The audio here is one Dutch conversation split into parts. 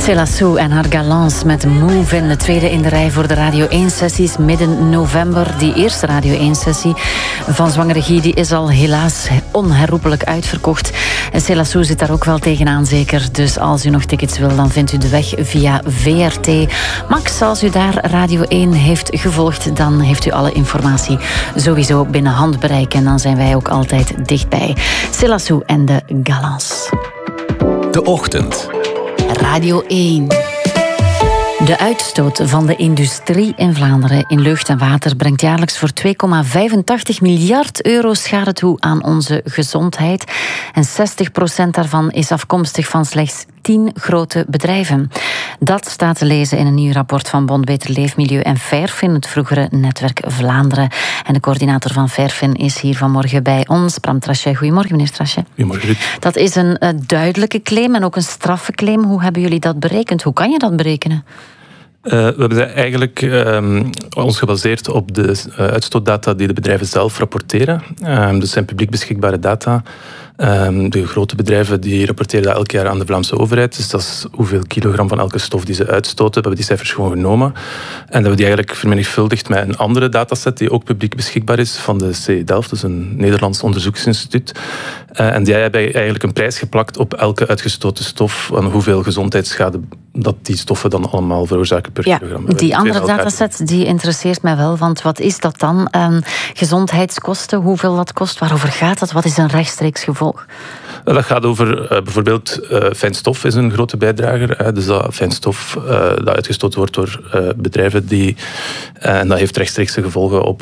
Céla en haar Galance met Move in de tweede in de rij voor de Radio 1-sessies midden november. Die eerste Radio 1-sessie van Zwangere Guy die is al helaas onherroepelijk uitverkocht. En Céla zit daar ook wel tegenaan zeker. Dus als u nog tickets wil, dan vindt u de weg via VRT Max. Als u daar Radio 1 heeft gevolgd, dan heeft u alle informatie sowieso binnen handbereik. En dan zijn wij ook altijd dichtbij. Céla en de Galance. De Ochtend. Radio 1. De uitstoot van de industrie in Vlaanderen in lucht en water brengt jaarlijks voor 2,85 miljard euro schade toe aan onze gezondheid. En 60% daarvan is afkomstig van slechts 10 grote bedrijven. Dat staat te lezen in een nieuw rapport van Bond Beter Leefmilieu en Fairfin, het vroegere Netwerk Vlaanderen. En de coördinator van Fairfin is hier vanmorgen bij ons, Bram Trachet. Goedemorgen, meneer Trachet. Goedemorgen. Dat is een duidelijke claim en ook een straffe claim. Hoe hebben jullie dat berekend? Hoe kan je dat berekenen? We hebben eigenlijk ons gebaseerd op de uitstootdata die de bedrijven zelf rapporteren. Dat zijn publiek beschikbare data. De grote bedrijven die rapporteren dat elk jaar aan de Vlaamse overheid. Dus dat is hoeveel kilogram van elke stof die ze uitstoten. We hebben die cijfers gewoon genomen. En dat hebben we die eigenlijk vermenigvuldigd met een andere dataset die ook publiek beschikbaar is van de CE Delft. Dus een Nederlands onderzoeksinstituut. En die hebben eigenlijk een prijs geplakt op elke uitgestoten stof. En hoeveel gezondheidsschade dat die stoffen dan allemaal veroorzaken per kilogram. Die andere dataset die interesseert mij wel. Want wat is dat dan? Gezondheidskosten, hoeveel dat kost? Waarover gaat dat? Wat is een rechtstreeks gevolg? Dat gaat over bijvoorbeeld fijnstof is een grote bijdrager. Dus dat fijnstof dat uitgestoten wordt door bedrijven die... en dat heeft rechtstreekse gevolgen op...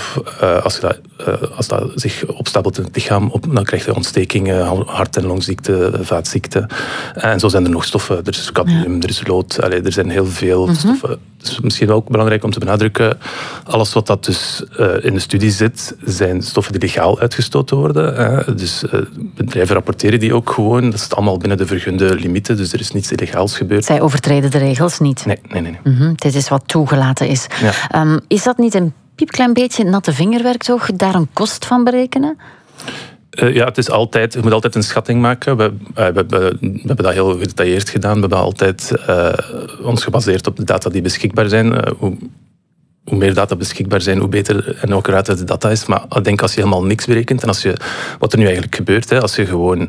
als dat zich opstapelt in het lichaam, dan krijg je ontstekingen, hart- en longziekte, vaatziekten. En zo zijn er nog stoffen. Er is cadmium, er is lood. Er zijn heel veel stoffen. Het is misschien ook belangrijk om te benadrukken. Alles wat dat dus in de studie zit, zijn stoffen die legaal uitgestoten worden. Dus bedrijven rapporteren die ook gewoon. Dat is allemaal binnen de vergunde limieten. Dus er is niets illegaals gebeurd. Zij overtreden de regels niet? Nee. Dit is wat toegelaten is. Ja. Is dat niet een piepklein beetje natte vingerwerk toch? Daar een kost van berekenen? Het is altijd, je moet altijd een schatting maken. We hebben dat heel gedetailleerd gedaan. We hebben altijd ons gebaseerd op de data die beschikbaar zijn. Hoe meer data beschikbaar zijn, hoe beter en accurater de data is. Maar ik denk als je helemaal niks berekent en wat er nu eigenlijk gebeurt, als je gewoon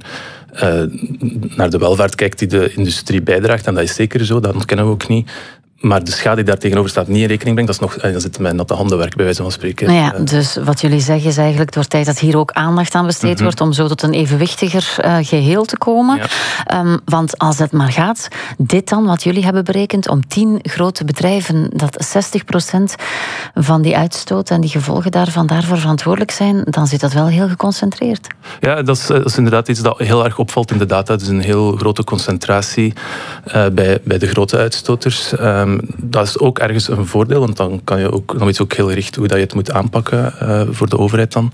naar de welvaart kijkt die de industrie bijdraagt, en dat is zeker zo, dat ontkennen we ook niet. Maar de schade die daar tegenover staat niet in rekening brengt, dat is nog, dan zit mijn natte handenwerk bij wijze van spreken. Dus wat jullie zeggen is eigenlijk, door tijd dat hier ook aandacht aan besteed wordt, om zo tot een evenwichtiger geheel te komen. Ja. Want als het maar gaat, dit dan, wat jullie hebben berekend, om 10 grote bedrijven, dat 60% van die uitstoot en die gevolgen daarvoor verantwoordelijk zijn, dan zit dat wel heel geconcentreerd. Ja, dat is inderdaad iets dat heel erg opvalt in de data. Het is een heel grote concentratie bij de grote uitstoters. Dat is ook ergens een voordeel, want dan weet je ook heel gericht hoe dat je het moet aanpakken voor de overheid dan.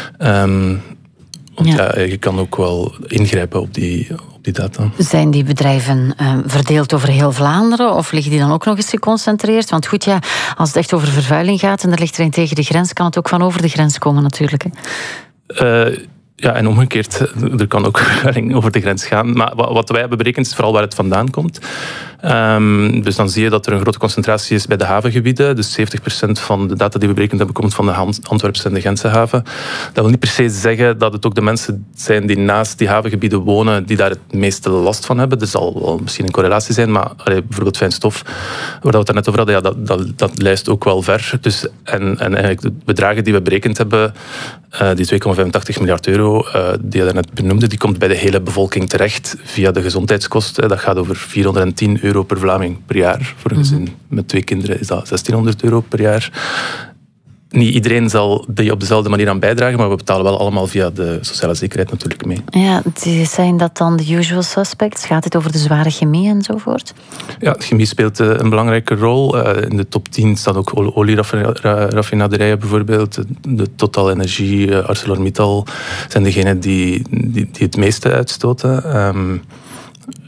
Je kan ook wel ingrijpen op die data. Zijn die bedrijven verdeeld over heel Vlaanderen of liggen die dan ook nog eens geconcentreerd? Want goed, als het echt over vervuiling gaat en er ligt er een tegen de grens, kan het ook van over de grens komen natuurlijk. En omgekeerd, er kan ook vervuiling over de grens gaan. Maar wat wij hebben berekend is vooral waar het vandaan komt. Dus dan zie je dat er een grote concentratie is bij de havengebieden. Dus 70% van de data die we berekend hebben komt van de Antwerpse en de Gentse haven. Dat wil niet per se zeggen dat het ook de mensen zijn die naast die havengebieden wonen die daar het meeste last van hebben. Er zal wel misschien een correlatie zijn, maar bijvoorbeeld fijnstof, waar we het net over hadden, dat lijst ook wel ver. Dus, en eigenlijk de bedragen die we berekend hebben, die 2,85 miljard euro, die je daarnet benoemde, die komt bij de hele bevolking terecht via de gezondheidskosten. Dat gaat over 410 euro per Vlaming per jaar. Voor een gezin met 2 kinderen is dat 1600 euro per jaar. Niet iedereen zal die op dezelfde manier aan bijdragen, maar we betalen wel allemaal via de sociale zekerheid natuurlijk mee. Ja, zijn dat dan de usual suspects? Gaat het over de zware chemie enzovoort? Ja, chemie speelt een belangrijke rol. In de top 10 staan ook olieraffinaderijen bijvoorbeeld. De Total Energie, ArcelorMittal zijn degenen die het meeste uitstoten.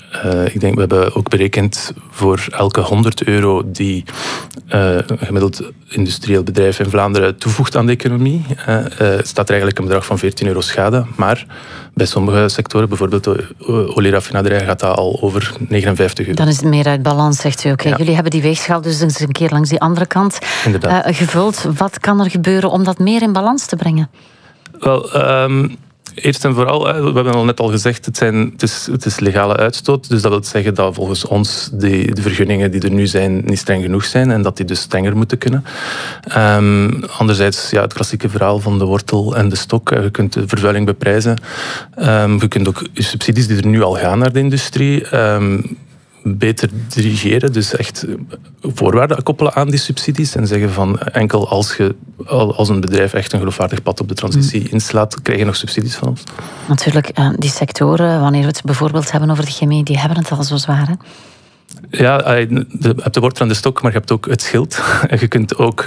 Ik denk, we hebben ook berekend voor elke €100 die een gemiddeld industrieel bedrijf in Vlaanderen toevoegt aan de economie, staat er eigenlijk een bedrag van €14 schade. Maar bij sommige sectoren, bijvoorbeeld de olieraffinaderij, gaat dat al over €59. Dan is het meer uit balans, zegt u. Oké, jullie hebben die weegschaal dus eens een keer langs die andere kant gevuld. Wat kan er gebeuren om dat meer in balans te brengen? Wel, eerst en vooral, we hebben al net al gezegd, het is legale uitstoot. Dus dat wil zeggen dat volgens ons de vergunningen die er nu zijn niet streng genoeg zijn en dat die dus strenger moeten kunnen. Anderzijds, het klassieke verhaal van de wortel en de stok. Je kunt de vervuiling beprijzen. Je kunt ook subsidies die er nu al gaan naar de industrie beter dirigeren, dus echt voorwaarden koppelen aan die subsidies en zeggen van enkel als een bedrijf echt een geloofwaardig pad op de transitie inslaat, krijg je nog subsidies van ons. Natuurlijk, die sectoren, wanneer we het bijvoorbeeld hebben over de chemie, die hebben het al zo zwaar, hè? Ja, je hebt de wortel en de stok, maar je hebt ook het schild. En je kunt ook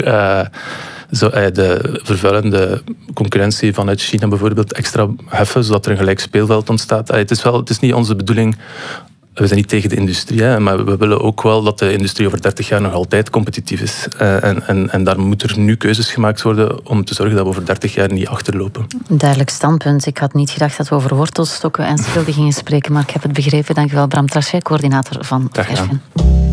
de vervuilende concurrentie vanuit China bijvoorbeeld extra heffen, zodat er een gelijk speelveld ontstaat. Het is niet onze bedoeling. We zijn niet tegen de industrie, maar we willen ook wel dat de industrie over 30 jaar nog altijd competitief is. En daar moeten er nu keuzes gemaakt worden om te zorgen dat we over 30 jaar niet achterlopen. Duidelijk standpunt. Ik had niet gedacht dat we over wortels, stokken en schilden gingen spreken, maar ik heb het begrepen. Dank u wel, Bram Trachet, coördinator van Gerfen.